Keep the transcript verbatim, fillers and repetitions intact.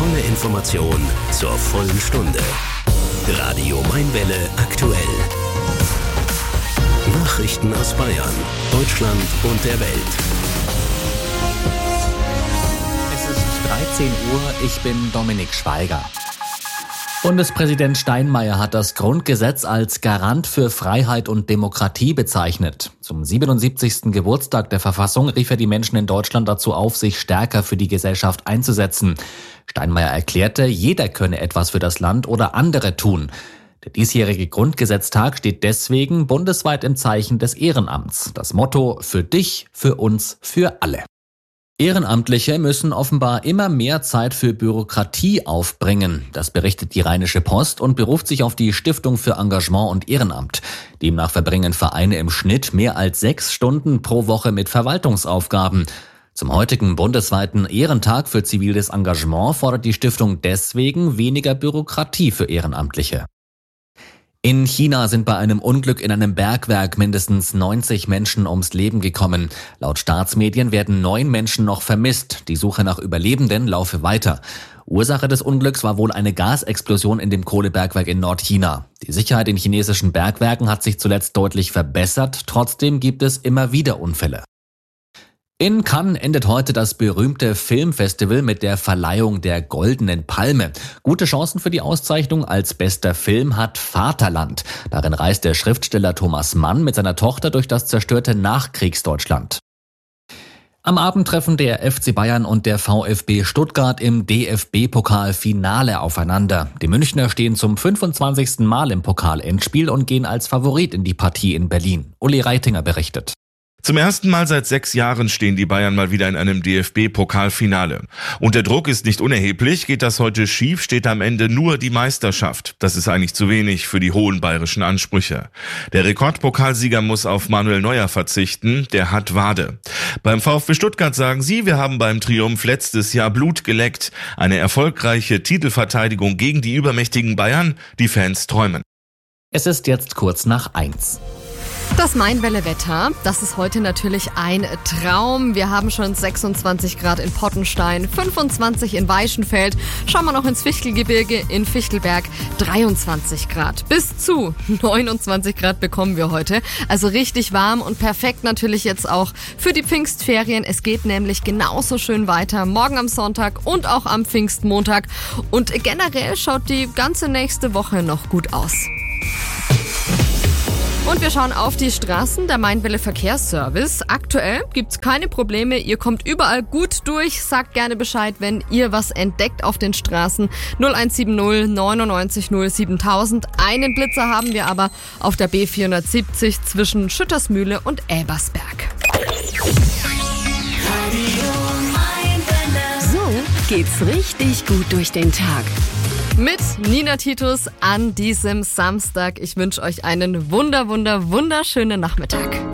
volle Information zur vollen Stunde. Radio Mainwelle aktuell. Nachrichten aus Bayern, Deutschland und der Welt. Es ist dreizehn Uhr, ich bin Dominik Schweiger. Bundespräsident Steinmeier hat das Grundgesetz als Garant für Freiheit und Demokratie bezeichnet. Zum siebenundsiebzigsten Geburtstag der Verfassung rief er die Menschen in Deutschland dazu auf, sich stärker für die Gesellschaft einzusetzen. Steinmeier erklärte, jeder könne etwas für das Land oder andere tun. Der diesjährige Grundgesetztag steht deswegen bundesweit im Zeichen des Ehrenamts. Das Motto: für dich, für uns, für alle. Ehrenamtliche müssen offenbar immer mehr Zeit für Bürokratie aufbringen. Das berichtet die Rheinische Post und beruft sich auf die Stiftung für Engagement und Ehrenamt. Demnach verbringen Vereine im Schnitt mehr als sechs Stunden pro Woche mit Verwaltungsaufgaben. Zum heutigen bundesweiten Ehrentag für ziviles Engagement fordert die Stiftung deswegen weniger Bürokratie für Ehrenamtliche. In China sind bei einem Unglück in einem Bergwerk mindestens neunzig Menschen ums Leben gekommen. Laut Staatsmedien werden neun Menschen noch vermisst. Die Suche nach Überlebenden laufe weiter. Ursache des Unglücks war wohl eine Gasexplosion in dem Kohlebergwerk in Nordchina. Die Sicherheit in chinesischen Bergwerken hat sich zuletzt deutlich verbessert. Trotzdem gibt es immer wieder Unfälle. In Cannes endet heute das berühmte Filmfestival mit der Verleihung der Goldenen Palme. Gute Chancen für die Auszeichnung als bester Film hat Vaterland. Darin reist der Schriftsteller Thomas Mann mit seiner Tochter durch das zerstörte Nachkriegsdeutschland. Am Abend treffen der F C Bayern und der VfB Stuttgart im D F B-Pokal-Finale aufeinander. Die Münchner stehen zum fünfundzwanzigsten Mal im Pokal-Endspiel und gehen als Favorit in die Partie in Berlin. Uli Reitinger berichtet. Zum ersten Mal seit sechs Jahren stehen die Bayern mal wieder in einem D F B-Pokalfinale. Und der Druck ist nicht unerheblich. Geht das heute schief, steht am Ende nur die Meisterschaft. Das ist eigentlich zu wenig für die hohen bayerischen Ansprüche. Der Rekordpokalsieger muss auf Manuel Neuer verzichten. Der hat Wade. Beim VfB Stuttgart sagen sie, wir haben beim Triumph letztes Jahr Blut geleckt. Eine erfolgreiche Titelverteidigung gegen die übermächtigen Bayern. Die Fans träumen. Es ist jetzt kurz nach eins. Das Mainwelle-Wetter, das ist heute natürlich ein Traum. Wir haben schon sechsundzwanzig Grad in Pottenstein, fünfundzwanzig in Weichenfeld. Schauen wir noch ins Fichtelgebirge, in Fichtelberg dreiundzwanzig Grad. Bis zu neunundzwanzig Grad bekommen wir heute. Also richtig warm und perfekt natürlich jetzt auch für die Pfingstferien. Es geht nämlich genauso schön weiter, morgen am Sonntag und auch am Pfingstmontag. Und generell schaut die ganze nächste Woche noch gut aus. Und wir schauen auf die Straßen, der Mainwelle Verkehrsservice. Aktuell gibt's keine Probleme, ihr kommt überall gut durch. Sagt gerne Bescheid, wenn ihr was entdeckt auf den Straßen. null eins sieben null neun neun null siebentausend. Einen Blitzer haben wir aber auf der B vierhundertsiebzig zwischen Schüttersmühle und Elbersberg. So geht's richtig gut durch den Tag. Mit Nina Titus an diesem Samstag. Ich wünsche euch einen wunder, wunder, wunderschönen Nachmittag.